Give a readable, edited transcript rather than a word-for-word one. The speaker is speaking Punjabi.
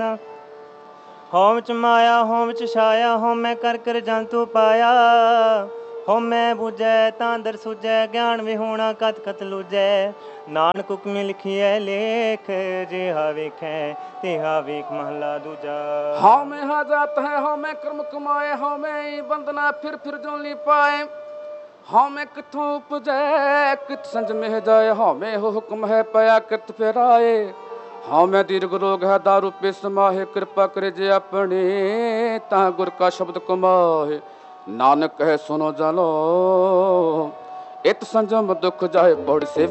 ਜਾਣਾ। ਹਉ ਚ ਮਾਇਆ ਹਉ ਚ ਛਾਇਆ, ਹਉ ਮੈਂ ਕਰ ਕਰ ਜੰਤੂ ਪਾਇਆ। ਹਉ ਮੈਂ ਬੁਝੈ ਤਾਂ ਦਰ ਸੁਝੈ, ਗਿਆਨ ਵਿਹੂਣਾ ਕਤ ਕਤ ਲੂਝੈ। ਨਾਨਕ ਹੁਕਮੀ ਲਿਖੀਐ ਲੇਖ, ਜਿਹਾ ਵੇਖੈ ਤਿਹਾ ਵੇਖ ਮਹਲਾ ਦੂਜਾ। ਹਉ ਮੈਂ ਹਾ ਜਾਤ ਹੈ, ਹਉ ਮੈਂ ਕਰਮ ਕਮਾਏ, ਹਉ ਮੈਂ ਬੰਦਨਾ ਫਿਰ ਜੋ ਨੀ ਪਾਏ। ਹਉ ਮੈਂ ਕਿੱਥੋਂ ਉਪਜੈ ਕਿਤ ਸੰਜ ਮਹਿ ਜਾਏ, ਹਉ ਮੈਂ ਹੁਕਮ ਹੈ ਪਿਆ ਕਿਤ ਫਿਰਾਏ। ਹਉ ਮੈਂ ਦੀਰਘ ਰੋਗ ਹੈ ਦਾਰੂ पे समाहे, कृपा करे जे अपने ता गुर का शब्द कमाहे। नानक कहे सुनो जनो इत संजम दुख जाए पौड़ से